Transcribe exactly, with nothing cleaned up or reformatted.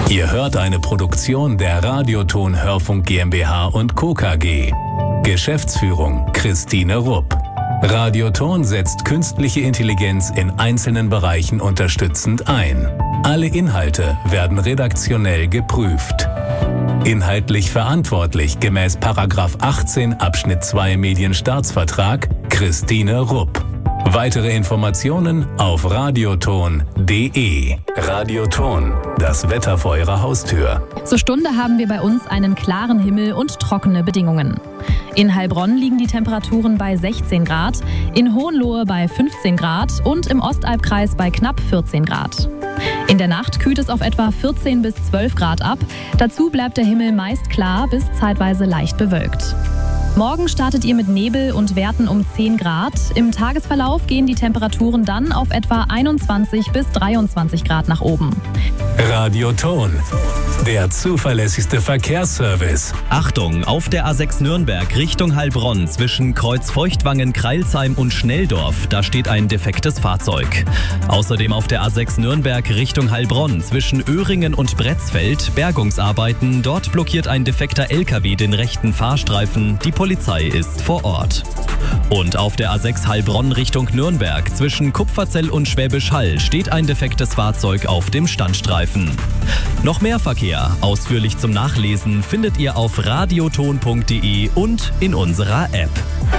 Ihr hört eine Produktion der Radioton Hörfunk GmbH und Co. K G. Geschäftsführung Christine Rupp. Radioton setzt künstliche Intelligenz in einzelnen Bereichen unterstützend ein. Alle Inhalte werden redaktionell geprüft. Inhaltlich verantwortlich gemäß Paragraph achtzehn Abschnitt zwei Medienstaatsvertrag Christine Rupp. Weitere Informationen auf radioton punkt de. Radioton, das Wetter vor Ihrer Haustür. Zur Stunde haben wir bei uns einen klaren Himmel und trockene Bedingungen. In Heilbronn liegen die Temperaturen bei sechzehn Grad, in Hohenlohe bei fünfzehn Grad und im Ostalbkreis bei knapp vierzehn Grad. In der Nacht kühlt es auf etwa vierzehn bis zwölf Grad ab. Dazu bleibt der Himmel meist klar bis zeitweise leicht bewölkt. Morgen startet ihr mit Nebel und Werten um zehn Grad. Im Tagesverlauf gehen die Temperaturen dann auf etwa einundzwanzig bis dreiundzwanzig Grad nach oben. Radioton, der zuverlässigste Verkehrsservice. Achtung, auf der A sechs Nürnberg Richtung Heilbronn zwischen Kreuzfeuchtwangen, Kreilsheim und Schnelldorf, da steht ein defektes Fahrzeug. Außerdem auf der A sechs Nürnberg Richtung Heilbronn zwischen Öhringen und Bretzfeld Bergungsarbeiten, dort blockiert ein defekter L K W den rechten Fahrstreifen. Die Polizei ist vor Ort. Und auf der A sechs Heilbronn Richtung Nürnberg zwischen Kupferzell und Schwäbisch Hall steht ein defektes Fahrzeug auf dem Standstreifen. Noch mehr Verkehr, ausführlich zum Nachlesen, findet ihr auf radioton punkt de und in unserer App.